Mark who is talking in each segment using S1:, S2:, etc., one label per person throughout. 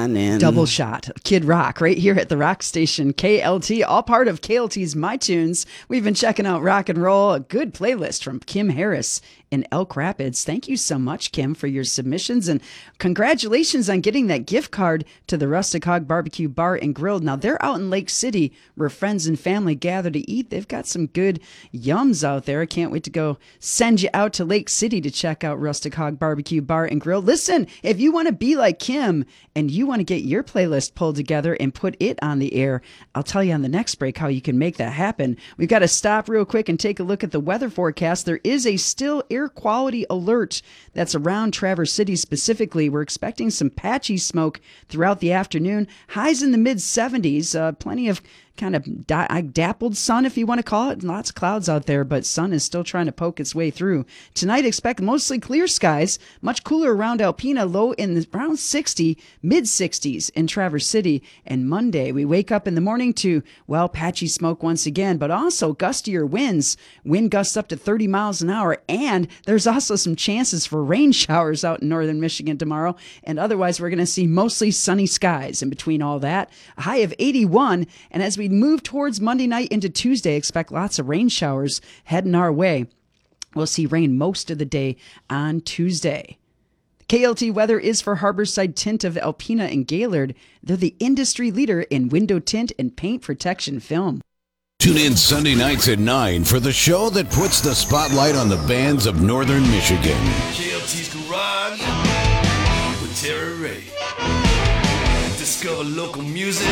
S1: shining.
S2: Double shot. Kid Rock right here at the rock station KLT, all part of KLT's My Tunes. We've been checking out rock and roll, a good playlist from Kim Harris in Elk Rapids. Thank you so much, Kim, for your submissions, and congratulations on getting that gift card to the Rustic Hog Barbecue Bar and Grill. Now, they're out in Lake City where friends and family gather to eat. They've got some good yums out there. I can't wait to go send you out to Lake City to check out Rustic Hog Barbecue Bar and Grill. Listen, if you want to be like Kim and you want to get your playlist pulled together and put it on the air, I'll tell you on the next break how you can make that happen. We've got to stop real quick and take a look at the weather forecast. There is a still air quality alert that's around Traverse City specifically. We're expecting some patchy smoke throughout the afternoon. Highs in the mid 70s, plenty of kind of dappled sun, if you want to call it. Lots of clouds out there, but sun is still trying to poke its way through. Tonight, expect mostly clear skies, much cooler around Alpena, low in around 60, mid 60s in Traverse City. And Monday, we wake up in the morning to, well, patchy smoke once again, but also gustier winds. Wind gusts up to 30 miles an hour, and there's also some chances for rain showers out in northern Michigan tomorrow. And otherwise, we're going to see mostly sunny skies in between all that. A high of 81, and as we move towards Monday night into Tuesday, expect lots of rain showers heading our way. We'll see rain most of the day on Tuesday. KLT weather is for Harborside Tint of Alpena and Gaylord. They're the industry leader in window tint and paint protection film.
S3: Tune in Sunday nights at 9 for the show that puts the spotlight on the bands of northern Michigan.
S4: KLT's Garage with Terry Ray. Discover local music.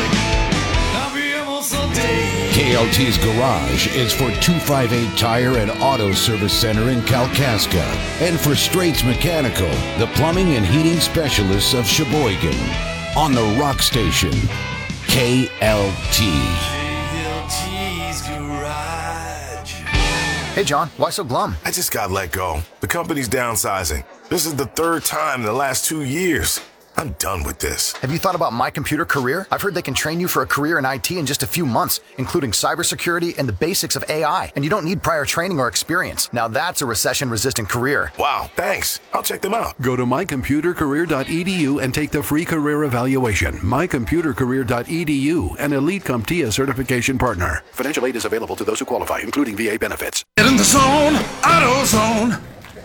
S3: KLT's Garage is for 258 Tire and Auto Service Center in Kalkaska, and for Straits Mechanical, the plumbing and heating specialists of Sheboygan. On the rock station, KLT.
S4: KLT's Garage.
S5: Hey John, why so glum?
S6: I just got let go. The company's downsizing. This is the third time in the last 2 years. I'm done with this.
S5: Have you thought about My Computer Career? I've heard they can train you for a career in IT in just a few months, including cybersecurity and the basics of AI. And you don't need prior training or experience. Now that's a recession-resistant career.
S6: Wow, thanks. I'll check them out.
S7: Go to mycomputercareer.edu and take the free career evaluation. mycomputercareer.edu, an Elite CompTIA certification partner. Financial aid is available to those who qualify, including VA benefits.
S4: Get in the zone, AutoZone.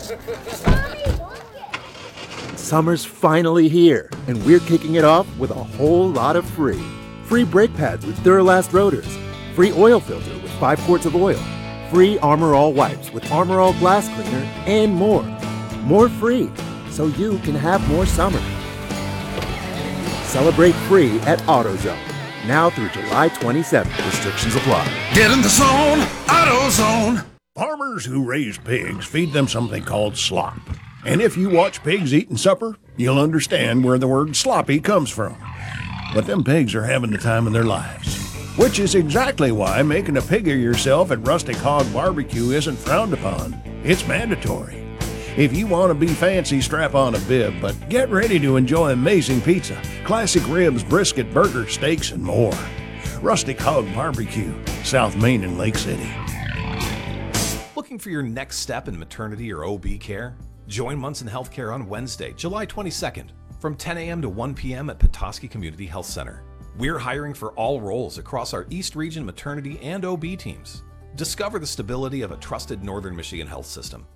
S8: Summer's finally here, and we're kicking it off with a whole lot of free. Free brake pads with Duralast rotors. Free oil filter with 5 quarts of oil. Free Armor All wipes with Armor All glass cleaner, and more. More free, so you can have more summer. Celebrate free at AutoZone. Now through July 27th. Restrictions apply.
S4: Get in the zone, AutoZone.
S9: Farmers who raise pigs feed them something called slop. And if you watch pigs eating supper, you'll understand where the word sloppy comes from. But them pigs are having the time of their lives. Which is exactly why making a pig of yourself at Rustic Hog Barbecue isn't frowned upon. It's mandatory. If you want to be fancy, strap on a bib, but get ready to enjoy amazing pizza, classic ribs, brisket, burgers, steaks, and more. Rustic Hog Barbecue, South Main and Lake City.
S10: Looking for your next step in maternity or OB care? Join Munson Healthcare on Wednesday, July 22nd, from 10 a.m. to 1 p.m. at Petoskey Community Health Center. We're hiring for all roles across our East Region maternity and OB teams. Discover the stability of a trusted Northern Michigan health system.